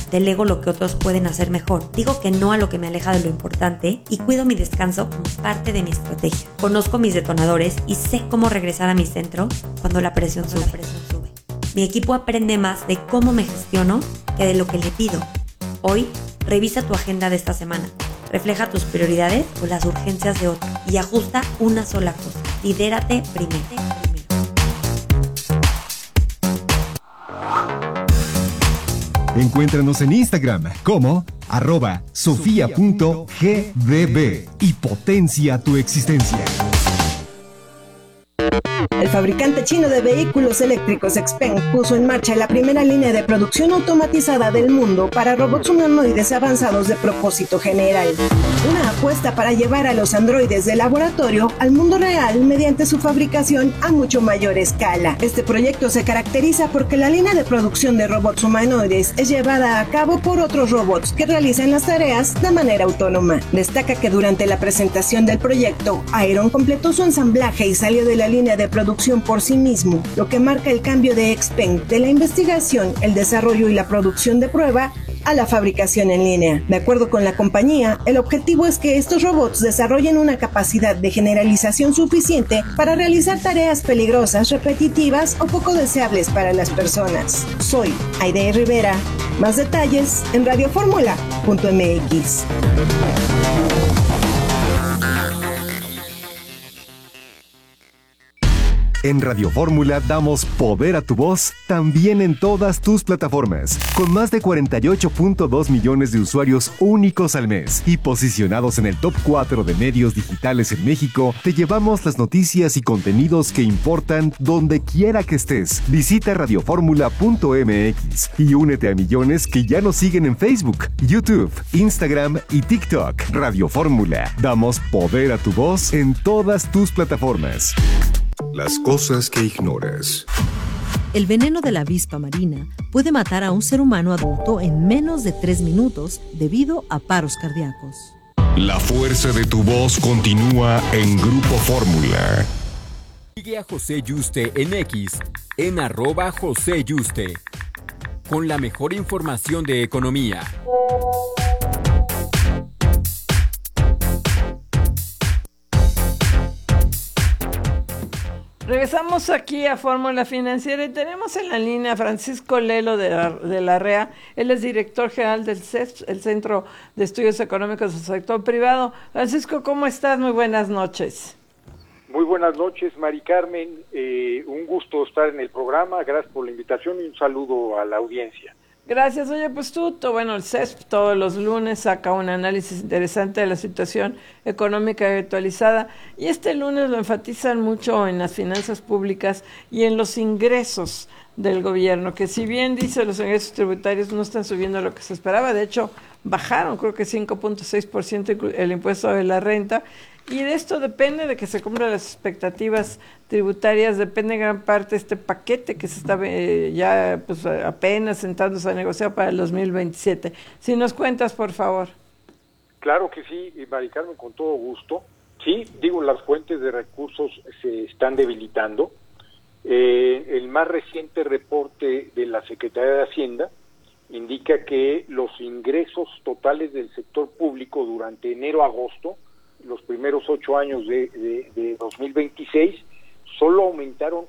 delego lo que otros pueden hacer mejor, digo que no a lo que me aleja de lo importante y cuido mi descanso como parte de mi estrategia. Conozco mis detonadores y sé cómo regresar a mi centro cuando la presión sube. Mi equipo aprende más de cómo me gestiono que de lo que le pido. Hoy, revisa tu agenda de esta semana. Refleja tus prioridades o las urgencias de otro y ajusta una sola cosa. Lidérate primero. Encuéntranos en Instagram como @sofia.gdb y potencia tu existencia. El fabricante chino de vehículos eléctricos XPeng puso en marcha la primera línea de producción automatizada del mundo para robots humanoides avanzados de propósito general. Una apuesta para llevar a los androides de laboratorio al mundo real mediante su fabricación a mucho mayor escala. Este proyecto se caracteriza porque la línea de producción de robots humanoides es llevada a cabo por otros robots que realizan las tareas de manera autónoma. Destaca que durante la presentación del proyecto, Iron completó su ensamblaje y salió de la línea de producción por sí mismo, lo que marca el cambio de XPeng de la investigación, el desarrollo y la producción de prueba a la fabricación en línea. De acuerdo con la compañía, el objetivo es que estos robots desarrollen una capacidad de generalización suficiente para realizar tareas peligrosas, repetitivas o poco deseables para las personas. Soy Aide Rivera. Más detalles en radioformula.mx. En Radio Fórmula damos poder a tu voz también en todas tus plataformas, con más de 48.2 millones de usuarios únicos al mes y posicionados en el top 4 de medios digitales en México. Te llevamos las noticias y contenidos que importan donde quiera que estés. Visita radioformula.mx y únete a millones que ya nos siguen en Facebook, YouTube, Instagram y TikTok. Radio Fórmula, damos poder a tu voz en todas tus plataformas. Las cosas que ignoras. El veneno de la avispa marina puede matar a un ser humano adulto en menos de 3 minutos debido a paros cardíacos. La fuerza de tu voz continúa en Grupo Fórmula. Sigue a José Yuste en X, en @JoséYuste, con la mejor información de economía. Regresamos aquí a Fórmula Financiera y tenemos en la línea a Francisco Lelo de la REA. Él es director general del CESP, el Centro de Estudios Económicos del Sector Privado. Francisco, ¿cómo estás? Muy buenas noches. Muy buenas noches, Mari Carmen. Un gusto estar en el programa. Gracias por la invitación y un saludo a la audiencia. Gracias. Oye, pues el CESP todos los lunes saca un análisis interesante de la situación económica actualizada y este lunes lo enfatizan mucho en las finanzas públicas y en los ingresos del gobierno, que si bien dice los ingresos tributarios no están subiendo lo que se esperaba, de hecho bajaron creo que 5.6% el impuesto de la renta. Y de esto depende de que se cumplan las expectativas tributarias, depende en gran parte este paquete que se está ya pues apenas sentándose a negociar para el 2027. Si nos cuentas, por favor. Claro que sí, Mari Carmen, con todo gusto. Sí, las fuentes de recursos se están debilitando. El más reciente reporte de la Secretaría de Hacienda indica que los ingresos totales del sector público durante enero-agosto, los primeros 8 años de 2026, solo aumentaron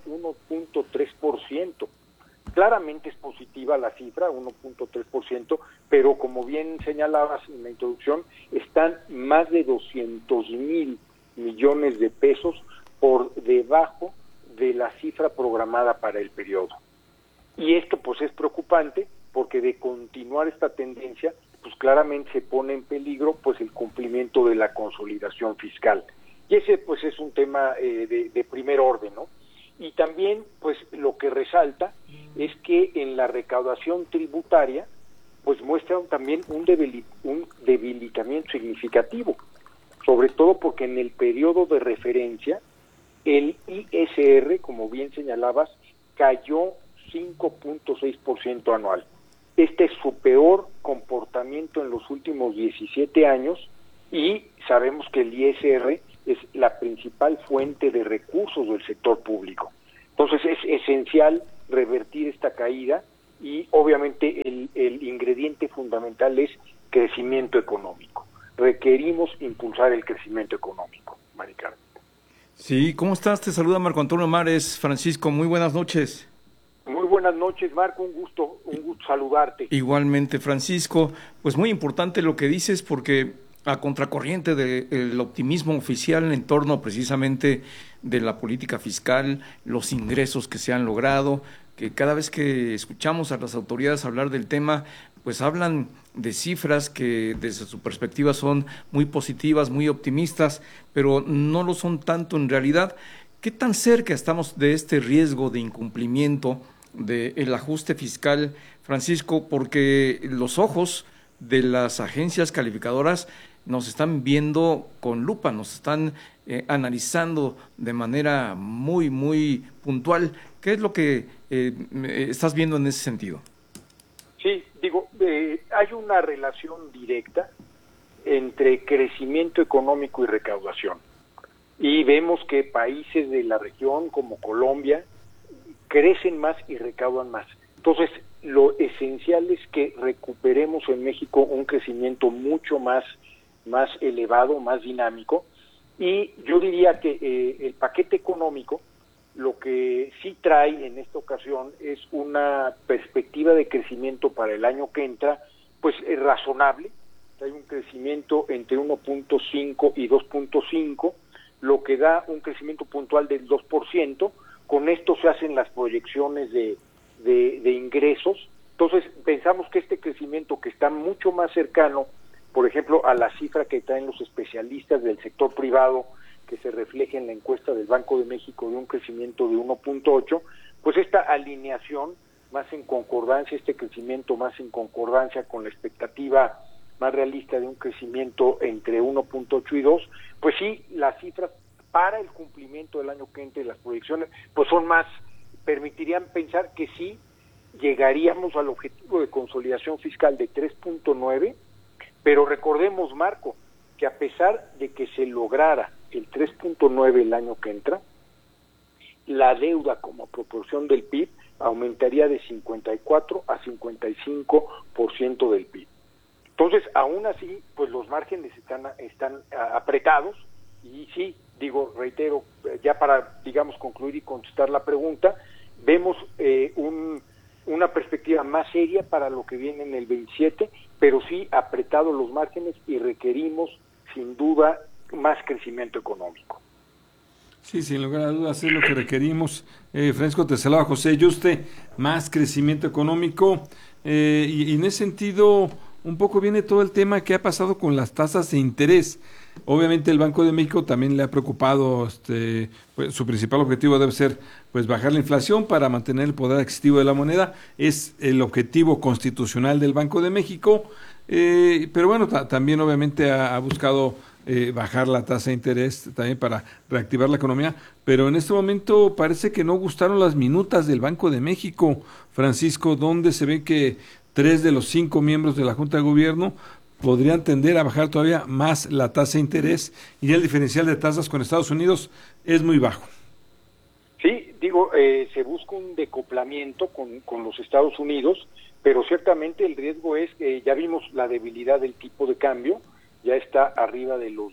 1.3%. Claramente es positiva la cifra, 1.3%, pero como bien señalabas en la introducción, están más de 200,000 millones de pesos por debajo de la cifra programada para el periodo. Y esto pues es preocupante porque de continuar esta tendencia, pues claramente se pone en peligro pues el cumplimiento de la consolidación fiscal. Y ese pues es un tema de primer orden, ¿no? Y también pues lo que resalta es que en la recaudación tributaria pues muestran también un debilitamiento significativo, sobre todo porque en el periodo de referencia el ISR, como bien señalabas, cayó 5.6% anual. Este es su peor comportamiento en los últimos 17 años y sabemos que el ISR es la principal fuente de recursos del sector público. Entonces es esencial revertir esta caída y obviamente el ingrediente fundamental es crecimiento económico. Requerimos impulsar el crecimiento económico, Mari Carmen. Sí, ¿cómo estás? Te saluda Marco Antonio Mares. Francisco, muy buenas noches. Muy buenas noches, Marco, un gusto saludarte. Igualmente, Francisco, pues muy importante lo que dices, porque a contracorriente del optimismo oficial en torno precisamente de la política fiscal, los ingresos que se han logrado, que cada vez que escuchamos a las autoridades hablar del tema, pues hablan de cifras que desde su perspectiva son muy positivas, muy optimistas, pero no lo son tanto en realidad. ¿Qué tan cerca estamos de este riesgo de incumplimiento del ajuste fiscal, Francisco? Porque los ojos de las agencias calificadoras nos están viendo con lupa, nos están analizando de manera muy, muy puntual. ¿Qué es lo que estás viendo en ese sentido? Sí, hay una relación directa entre crecimiento económico y recaudación. Y vemos que países de la región como Colombia crecen más y recaudan más. Entonces, lo esencial es que recuperemos en México un crecimiento mucho más elevado, más dinámico, y yo diría que el paquete económico lo que sí trae en esta ocasión es una perspectiva de crecimiento para el año que entra, pues es razonable. Hay un crecimiento entre 1.5 y 2.5, lo que da un crecimiento puntual del 2%. Con esto se hacen las proyecciones de ingresos. Entonces pensamos que este crecimiento, que está mucho más cercano, por ejemplo, a la cifra que traen los especialistas del sector privado, que se refleja en la encuesta del Banco de México de un crecimiento de 1.8, pues esta alineación más en concordancia, este crecimiento más en concordancia con la expectativa más realista de un crecimiento entre 1.8 y 2, pues sí, las cifras para el cumplimiento del año que entra y las proyecciones, pues son más, permitirían pensar que sí llegaríamos al objetivo de consolidación fiscal de 3.9, pero recordemos, Marco, que a pesar de que se lograra el 3.9 el año que entra, la deuda como proporción del PIB aumentaría de 54 a 55% del PIB. Entonces, aún así, pues los márgenes están apretados, y sí, reitero, ya para, concluir y contestar la pregunta, vemos una perspectiva más seria para lo que viene en el 27, pero sí apretados los márgenes, y requerimos, sin duda, más crecimiento económico. Sí, sin lugar a dudas es lo que requerimos. Francisco, te saluda José Yuste, más crecimiento económico, y en ese sentido un poco viene todo el tema que ha pasado con las tasas de interés. Obviamente el Banco de México también le ha preocupado, pues, su principal objetivo debe ser pues bajar la inflación para mantener el poder adquisitivo de la moneda, es el objetivo constitucional del Banco de México, pero bueno, también obviamente ha buscado bajar la tasa de interés también para reactivar la economía, pero en este momento parece que no gustaron las minutas del Banco de México, Francisco, donde se ve que 3 de los 5 miembros de la Junta de Gobierno podrían tender a bajar todavía más la tasa de interés, y el diferencial de tasas con Estados Unidos es muy bajo. Sí, se busca un decoplamiento con los Estados Unidos, pero ciertamente el riesgo es que ya vimos la debilidad del tipo de cambio, ya está arriba de los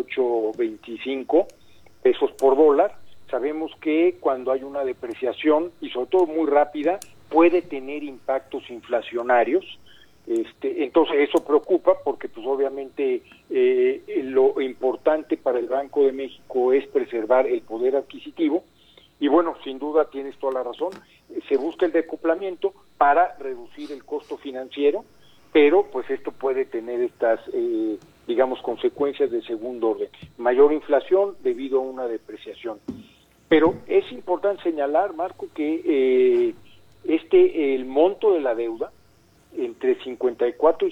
18.25 pesos por dólar. Sabemos que cuando hay una depreciación, y sobre todo muy rápida, puede tener impactos inflacionarios. Entonces eso preocupa, porque pues obviamente lo importante para el Banco de México es preservar el poder adquisitivo, y bueno, sin duda tienes toda la razón, se busca el decoplamiento para reducir el costo financiero, pero pues esto puede tener estas consecuencias de segundo orden, mayor inflación debido a una depreciación. Pero es importante señalar, Marco, que el monto de la deuda, entre 54 y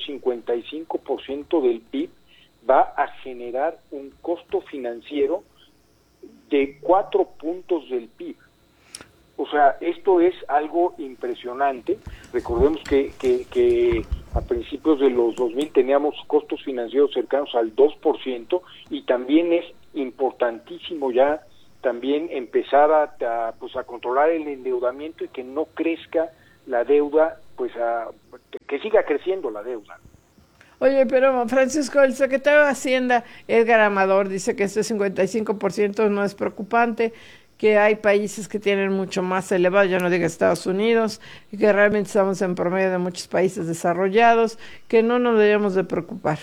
55% del PIB, va a generar un costo financiero de 4 puntos del PIB. O sea, esto es algo impresionante. Recordemos que a principios de los 2000 teníamos costos financieros cercanos al 2%, y también es importantísimo ya también empezar a controlar el endeudamiento y que no crezca la deuda que siga creciendo la deuda. Oye, pero Francisco, el secretario de Hacienda, Edgar Amador, dice que este 55% no es preocupante, que hay países que tienen mucho más elevado, ya no diga Estados Unidos, y que realmente estamos en promedio de muchos países desarrollados, que no nos debemos de preocupar.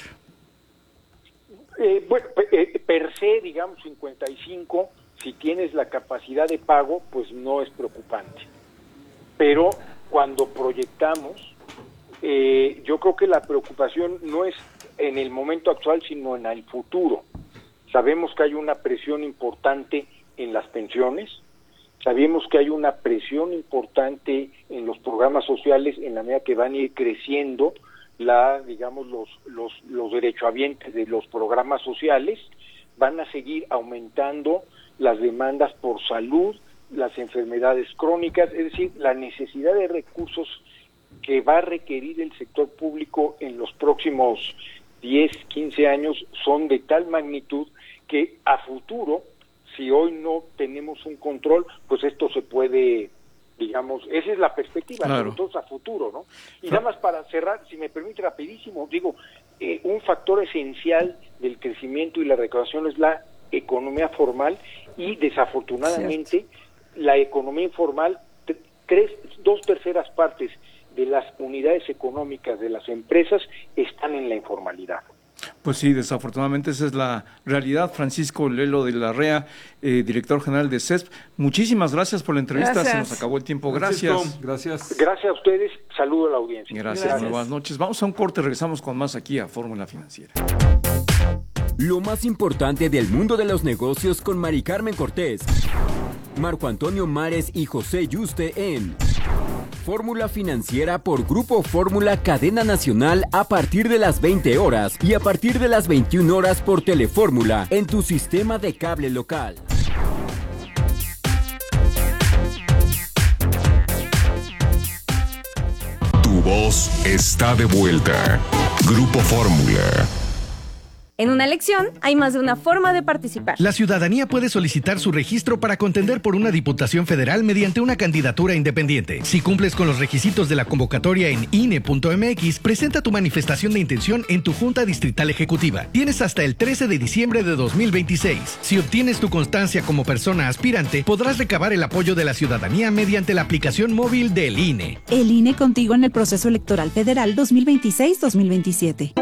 Per se, digamos, 55, si tienes la capacidad de pago, pues no es preocupante. Pero cuando proyectamos, yo creo que la preocupación no es en el momento actual, sino en el futuro. Sabemos que hay una presión importante en las pensiones, sabemos que hay una presión importante en los programas sociales en la medida que van a ir creciendo los derechohabientes de los programas sociales, van a seguir aumentando las demandas por salud, las enfermedades crónicas, es decir, la necesidad de recursos que va a requerir el sector público en los próximos 10, 15 años son de tal magnitud que a futuro, si hoy no tenemos un control, pues esto se puede, digamos, esa es la perspectiva, claro. Entonces a futuro, ¿no? Y nada más para cerrar, si me permite rapidísimo, un factor esencial del crecimiento y la recaudación es la economía formal y desafortunadamente la economía informal, 2/3 partes de las unidades económicas de las empresas están en la informalidad. Pues sí, desafortunadamente esa es la realidad. Francisco Lelo de la Rea, director general de CESP, muchísimas gracias por la entrevista. Gracias. Se nos acabó el tiempo. Gracias. Gracias a ustedes. Saludo a la audiencia. Gracias. Buenas noches. Vamos a un corte, regresamos con más aquí a Fórmula Financiera. Lo más importante del mundo de los negocios con Mari Carmen Cortés, Marco Antonio Mares y José Yuste en Fórmula Financiera por Grupo Fórmula Cadena Nacional a partir de las 20 horas y a partir de las 21 horas por Telefórmula en tu sistema de cable local. Tu voz está de vuelta. Grupo Fórmula. En una elección hay más de una forma de participar. La ciudadanía puede solicitar su registro para contender por una diputación federal mediante una candidatura independiente. Si cumples con los requisitos de la convocatoria en INE.mx, presenta tu manifestación de intención en tu Junta Distrital Ejecutiva. Tienes hasta el 13 de diciembre de 2026. Si obtienes tu constancia como persona aspirante, podrás recabar el apoyo de la ciudadanía mediante la aplicación móvil del INE. El INE contigo en el proceso electoral federal 2026-2027.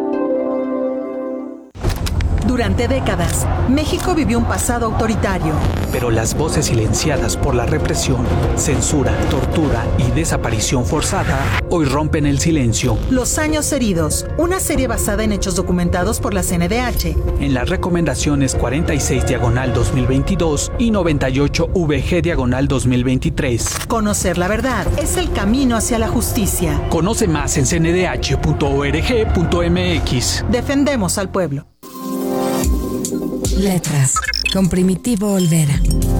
Durante décadas, México vivió un pasado autoritario. Pero las voces silenciadas por la represión, censura, tortura y desaparición forzada hoy rompen el silencio. Los años heridos, una serie basada en hechos documentados por la CNDH. En las recomendaciones 46/2022 y 98/VG/2023. Conocer la verdad es el camino hacia la justicia. Conoce más en cndh.org.mx. Defendemos al pueblo. Letras, con Primitivo Olvera.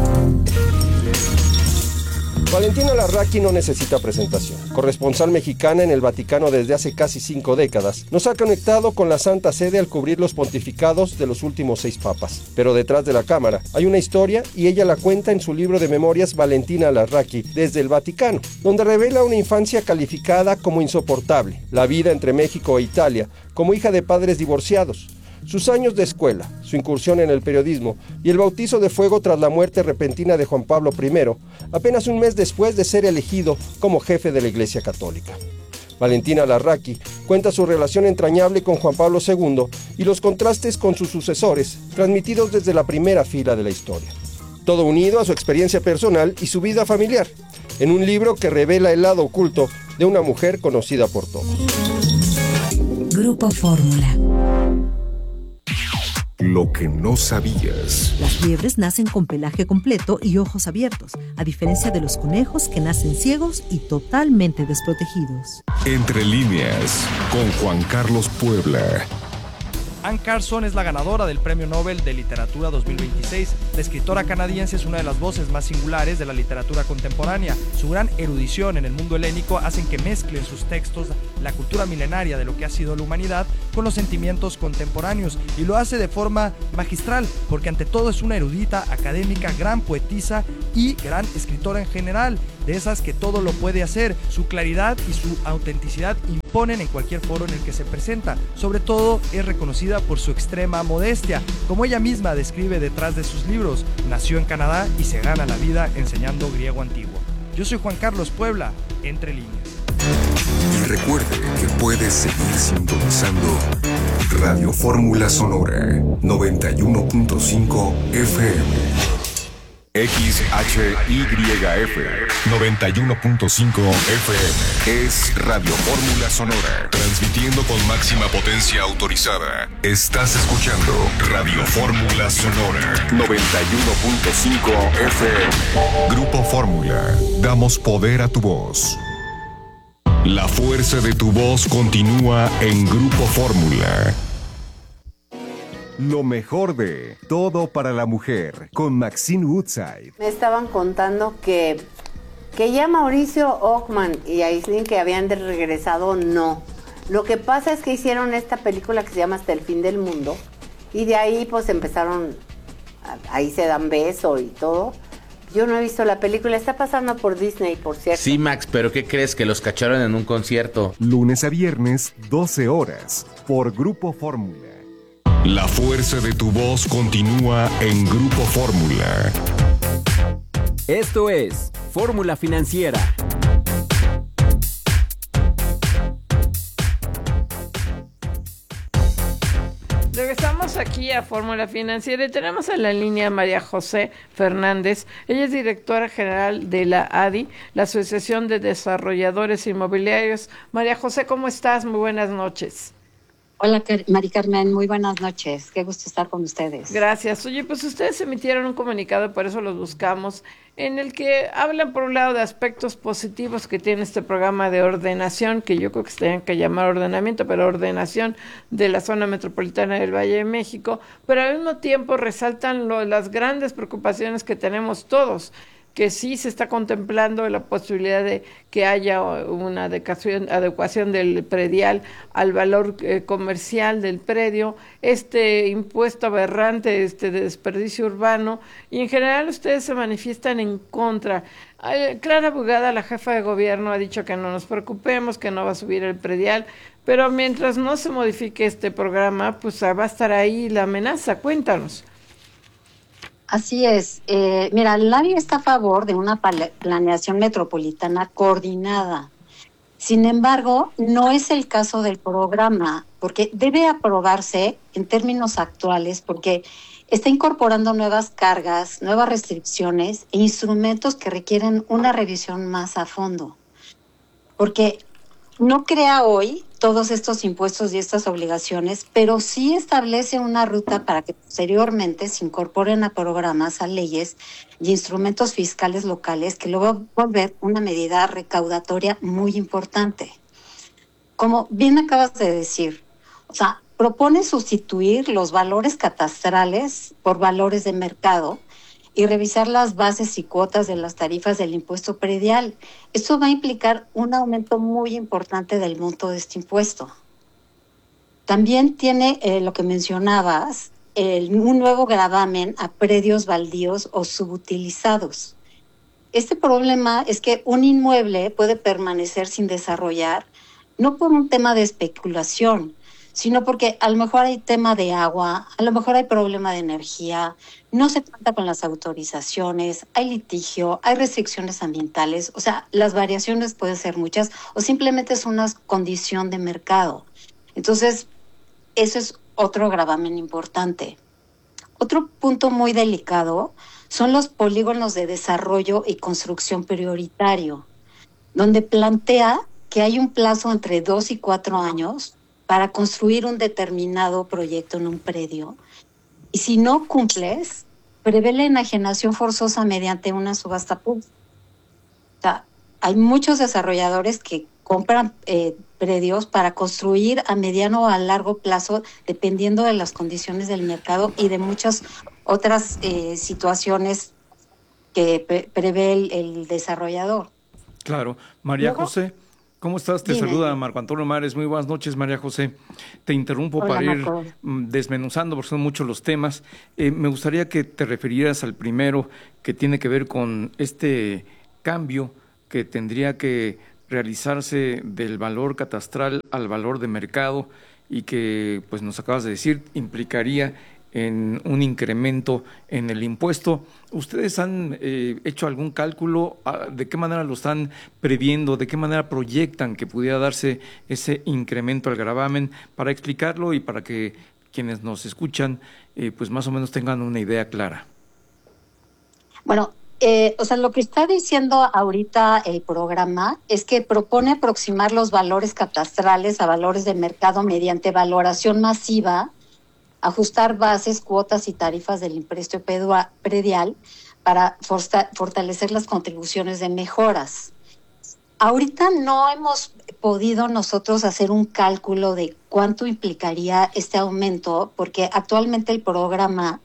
Valentina Larraqui no necesita presentación. Corresponsal mexicana en el Vaticano desde hace casi 5 décadas, nos ha conectado con la Santa Sede al cubrir los pontificados de los últimos 6 papas. Pero detrás de la cámara hay una historia y ella la cuenta en su libro de memorias Valentina Larraqui desde el Vaticano, donde revela una infancia calificada como insoportable, la vida entre México e Italia, como hija de padres divorciados, sus años de escuela, su incursión en el periodismo y el bautizo de fuego tras la muerte repentina de Juan Pablo I, apenas un mes después de ser elegido como jefe de la Iglesia Católica. Valentina Larraqui cuenta su relación entrañable con Juan Pablo II y los contrastes con sus sucesores, transmitidos desde la primera fila de la historia. Todo unido a su experiencia personal y su vida familiar, en un libro que revela el lado oculto de una mujer conocida por todos. Grupo Fórmula. Lo que no sabías. Las liebres nacen con pelaje completo y ojos abiertos, a diferencia de los conejos que nacen ciegos y totalmente desprotegidos. Entre líneas, con Juan Carlos Puebla. Anne Carson es la ganadora del Premio Nobel de Literatura 2026. La escritora canadiense es una de las voces más singulares de la literatura contemporánea. Su gran erudición en el mundo helénico hacen que mezclen sus textos la cultura milenaria de lo que ha sido la humanidad con los sentimientos contemporáneos, y lo hace de forma magistral, porque ante todo es una erudita, académica, gran poetisa y gran escritora en general, de esas que todo lo puede hacer. Su claridad y su autenticidad imponen en cualquier foro en el que se presenta. Sobre todo es reconocida por su extrema modestia. Como ella misma describe detrás de sus libros, nació en Canadá y se gana la vida enseñando griego antiguo. Yo soy Juan Carlos Puebla, Entre Líneas. Y recuerde que puedes seguir sintonizando Radio Fórmula Sonora 91.5 FM. XHYF 91.5 FM es Radio Fórmula Sonora, transmitiendo con máxima potencia autorizada. Estás escuchando Radio Fórmula Sonora 91.5 FM. Grupo Fórmula, damos poder a tu voz. La fuerza de tu voz continúa en Grupo Fórmula. Lo mejor de Todo para la Mujer con Maxine Woodside. Me estaban contando que ya Mauricio Ockman y Aislinn, que habían regresado, no. Lo que pasa es que hicieron esta película que se llama Hasta el fin del mundo y de ahí pues empezaron, ahí se dan beso y todo. Yo no he visto la película, está pasando por Disney, por cierto. Sí, Max, pero ¿qué crees? Que los cacharon en un concierto. Lunes a viernes, 12 horas, por Grupo Fórmula. La fuerza de tu voz continúa en Grupo Fórmula. Esto es Fórmula Financiera. Regresamos aquí a Fórmula Financiera y tenemos en la línea a María José Fernández. Ella es directora general de la ADI, la Asociación de Desarrolladores Inmobiliarios. María José, ¿cómo estás? Muy buenas noches. Hola, Mari Carmen, muy buenas noches. Qué gusto estar con ustedes. Gracias. Oye, pues ustedes emitieron un comunicado, por eso los buscamos, en el que hablan por un lado de aspectos positivos que tiene este programa de ordenación, que yo creo que se tenían que llamar ordenamiento, pero ordenación de la zona metropolitana del Valle de México, pero al mismo tiempo resaltan las grandes preocupaciones que tenemos todos, que sí se está contemplando la posibilidad de que haya una adecuación del predial al valor comercial del predio, este impuesto aberrante de desperdicio urbano, y en general ustedes se manifiestan en contra. Clara Bugada, la jefa de gobierno, ha dicho que no nos preocupemos, que no va a subir el predial, pero mientras no se modifique este programa, pues va a estar ahí la amenaza. Cuéntanos. Así es. Mira, el ADI está a favor de una planeación metropolitana coordinada. Sin embargo, no es el caso del programa, porque debe aprobarse en términos actuales, porque está incorporando nuevas cargas, nuevas restricciones e instrumentos que requieren una revisión más a fondo. Porque no crea hoy todos estos impuestos y estas obligaciones, pero sí establece una ruta para que posteriormente se incorporen a programas, a leyes y instrumentos fiscales locales que luego va a volver una medida recaudatoria muy importante. Como bien acabas de decir, o sea, propone sustituir los valores catastrales por valores de mercado y revisar las bases y cuotas de las tarifas del impuesto predial. Esto va a implicar un aumento muy importante del monto de este impuesto. También tiene lo que mencionabas, un nuevo gravamen a predios baldíos o subutilizados. Este problema es que un inmueble puede permanecer sin desarrollar, no por un tema de especulación, sino porque a lo mejor hay tema de agua, a lo mejor hay problema de energía, no se cuenta con las autorizaciones, hay litigio, hay restricciones ambientales, o sea, las variaciones pueden ser muchas, o simplemente es una condición de mercado. Entonces, eso es otro gravamen importante. Otro punto muy delicado son los polígonos de desarrollo y construcción prioritario, donde plantea que hay un plazo entre 2 y 4 años para construir un determinado proyecto en un predio. Y si no cumples, prevé la enajenación forzosa mediante una subasta pública. O sea, hay muchos desarrolladores que compran predios para construir a mediano o a largo plazo, dependiendo de las condiciones del mercado y de muchas otras situaciones que prevé el desarrollador. Claro. María José, ¿Cómo estás? Te saluda Marco Antonio Mares. Muy buenas noches, María José. Te interrumpo para ir desmenuzando, porque son muchos los temas. Me gustaría que te refirieras al primero, que tiene que ver con este cambio que tendría que realizarse del valor catastral al valor de mercado y que, pues nos acabas de decir, implicaría en un incremento en el impuesto. ¿Ustedes han hecho algún cálculo? ¿De qué manera lo están previendo? ¿De qué manera proyectan que pudiera darse ese incremento al gravamen? Para explicarlo y para que quienes nos escuchan pues más o menos tengan una idea clara. Bueno, lo que está diciendo ahorita el programa es que propone aproximar los valores catastrales a valores de mercado mediante valoración masiva, ajustar bases, cuotas y tarifas del impuesto predial para fortalecer las contribuciones de mejoras. Ahorita no hemos podido nosotros hacer un cálculo de cuánto implicaría este aumento, porque actualmente el programa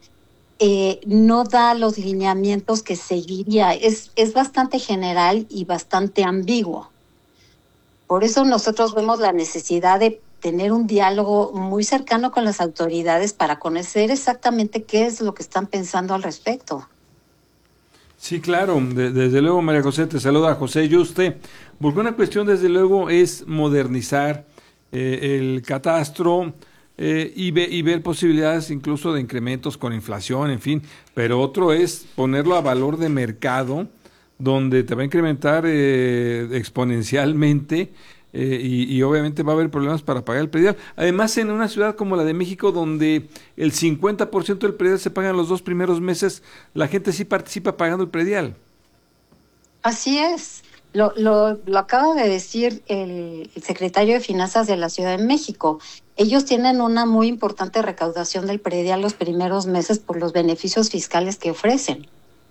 no da los lineamientos que seguiría. Es bastante general y bastante ambiguo. Por eso nosotros vemos la necesidad de tener un diálogo muy cercano con las autoridades para conocer exactamente qué es lo que están pensando al respecto. Sí, claro, desde luego, María José, te saluda José Yuste, porque una cuestión desde luego es modernizar el catastro y ver posibilidades incluso de incrementos con inflación, en fin, pero otro es ponerlo a valor de mercado, donde te va a incrementar exponencialmente. Y obviamente va a haber problemas para pagar el predial. Además, en una ciudad como la de México, donde el 50% del predial se paga en los 2 primeros meses, la gente sí participa pagando el predial. Así es. Lo acaba de decir el secretario de Finanzas de la Ciudad de México. Ellos tienen una muy importante recaudación del predial los primeros meses por los beneficios fiscales que ofrecen.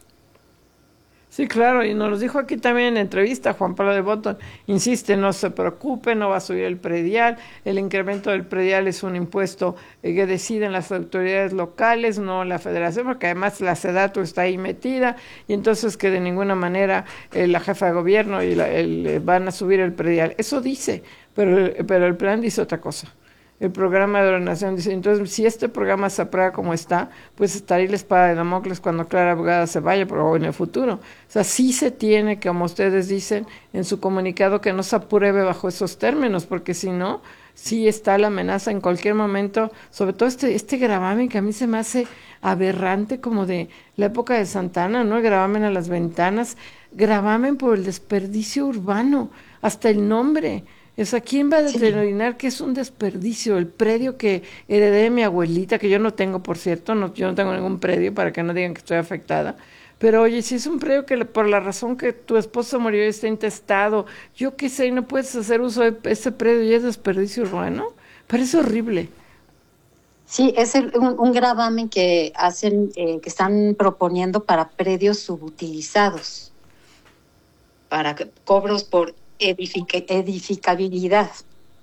Sí, claro, y nos lo dijo aquí también en entrevista Juan Pablo de Botton. Insiste, no se preocupe, no va a subir el predial. El incremento del predial es un impuesto que deciden las autoridades locales, no la federación, porque además la SEDATU está ahí metida, y entonces que de ninguna manera la jefa de gobierno van a subir el predial. Eso dice, pero el plan dice otra cosa. El programa de ordenación dice, entonces, si este programa se aprueba como está, pues estaría la espada de Damocles cuando Clara Brugada se vaya, pero en el futuro. O sea, sí se tiene, como ustedes dicen en su comunicado, que no se apruebe bajo esos términos, porque si no, sí está la amenaza en cualquier momento, sobre todo este gravamen que a mí se me hace aberrante, como de la época de Santana, ¿no? El gravamen a las ventanas, gravamen por el desperdicio urbano, hasta el nombre. O sea, ¿quién va a determinar que es un desperdicio? El predio que heredé de mi abuelita, que yo no tengo, por cierto, yo no tengo ningún predio para que no digan que estoy afectada. Pero oye, si es un predio que por la razón que tu esposo murió y está intestado, yo qué sé, y no puedes hacer uso de ese predio y es desperdicio urbano, parece horrible. Sí, es un gravamen que hacen, que están proponiendo para predios subutilizados, para cobros por edificabilidad.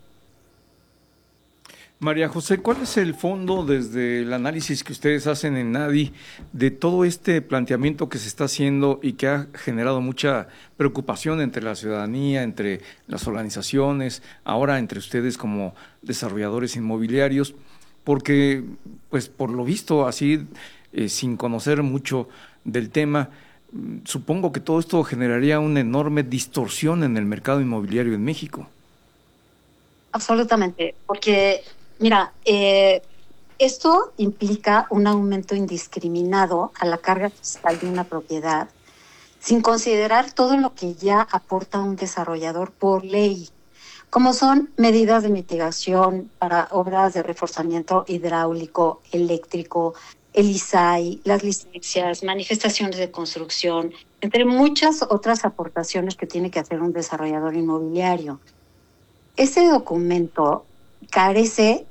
María José, ¿cuál es el fondo desde el análisis que ustedes hacen en NADI de todo este planteamiento que se está haciendo y que ha generado mucha preocupación entre la ciudadanía, entre las organizaciones, ahora entre ustedes como desarrolladores inmobiliarios? Porque, pues por lo visto, así, sin conocer mucho del tema, supongo que todo esto generaría una enorme distorsión en el mercado inmobiliario en México. Absolutamente, porque, mira, esto implica un aumento indiscriminado a la carga fiscal de una propiedad, sin considerar todo lo que ya aporta un desarrollador por ley, como son medidas de mitigación para obras de reforzamiento hidráulico, eléctrico, el ISAI, las licencias, manifestaciones de construcción, entre muchas otras aportaciones que tiene que hacer un desarrollador inmobiliario. Ese documento carece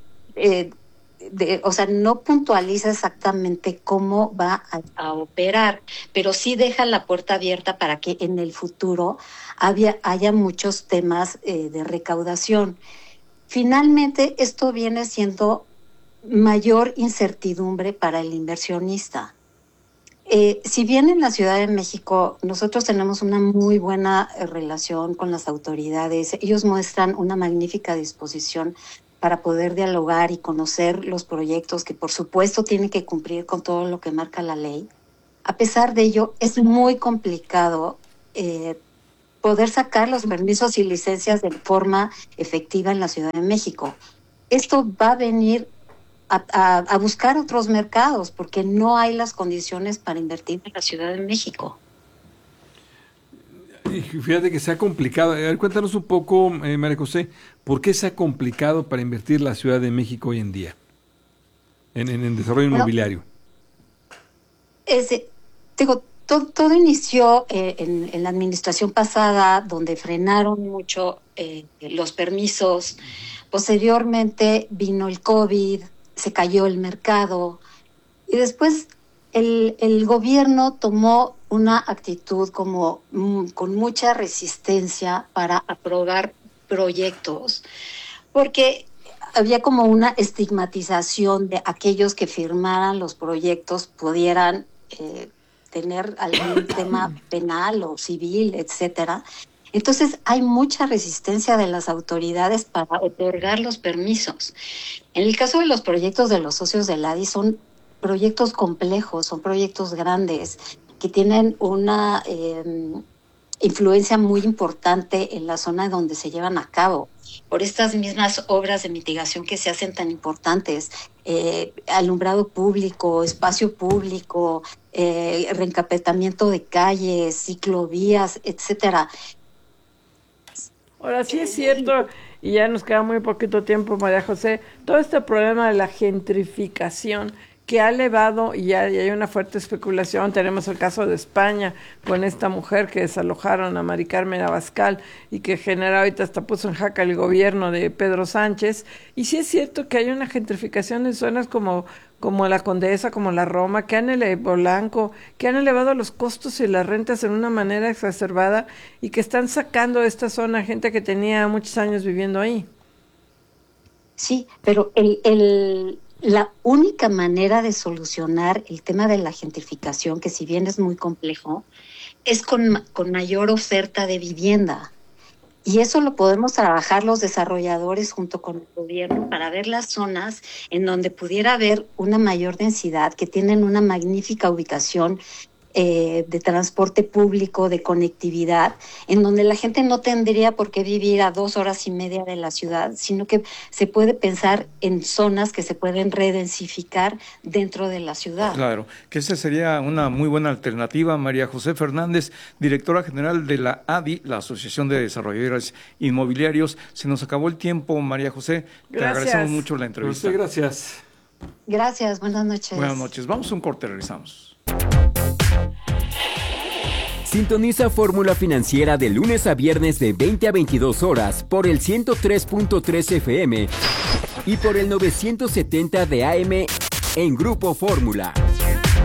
no puntualiza exactamente cómo va a operar, pero sí deja la puerta abierta para que en el futuro haya muchos temas de recaudación. Finalmente, esto viene siendo mayor incertidumbre para el inversionista. Si bien en la Ciudad de México nosotros tenemos una muy buena relación con las autoridades, ellos muestran una magnífica disposición para poder dialogar y conocer los proyectos que por supuesto tienen que cumplir con todo lo que marca la ley. A pesar de ello, es muy complicado poder sacar los permisos y licencias de forma efectiva en la Ciudad de México. Esto va a venir a buscar otros mercados porque no hay las condiciones para invertir en la Ciudad de México. Y fíjate que se ha complicado. A ver, cuéntanos un poco, María José, ¿por qué se ha complicado para invertir la Ciudad de México hoy en día en desarrollo inmobiliario? Todo inició en la administración pasada, donde frenaron mucho los permisos. Posteriormente vino el COVID, se cayó el mercado y después el gobierno tomó una actitud como con mucha resistencia para aprobar proyectos, porque había como una estigmatización de aquellos que firmaran los proyectos pudieran tener algún tema penal o civil, etcétera. Entonces hay mucha resistencia de las autoridades para otorgar los permisos. En el caso de los proyectos de los socios del ADI son proyectos complejos, son proyectos grandes que tienen una influencia muy importante en la zona donde se llevan a cabo. Por estas mismas obras de mitigación que se hacen tan importantes, alumbrado público, espacio público, reencapetamiento de calles, ciclovías, etcétera. Ahora sí es cierto, y ya nos queda muy poquito tiempo, María José, todo este problema de la gentrificación que ha elevado, y hay una fuerte especulación. Tenemos el caso de España con esta mujer que desalojaron a Mari Carmen Abascal y que genera ahorita hasta puso en jaque el gobierno de Pedro Sánchez. Y sí es cierto que hay una gentrificación en zonas como la Condesa, como la Roma, que han elevado los costos y las rentas en una manera exacerbada y que están sacando de esta zona gente que tenía muchos años viviendo ahí. Sí, pero la única manera de solucionar el tema de la gentrificación, que si bien es muy complejo, es con mayor oferta de vivienda. Y eso lo podemos trabajar los desarrolladores junto con el gobierno para ver las zonas en donde pudiera haber una mayor densidad, que tienen una magnífica ubicación de transporte público, de conectividad, en donde la gente no tendría por qué vivir a 2 horas y media de la ciudad, sino que se puede pensar en zonas que se pueden redensificar dentro de la ciudad. Claro, que esa sería una muy buena alternativa. María José Fernández, directora general de la ADI, la Asociación de Desarrolladores Inmobiliarios. Se nos acabó el tiempo, María José. Gracias. Te agradecemos mucho la entrevista. Gracias. Gracias, buenas noches. Buenas noches. Vamos a un corte, regresamos. Sintoniza Fórmula Financiera de lunes a viernes de 20 a 22 horas por el 103.3 FM y por el 970 de AM en Grupo Fórmula.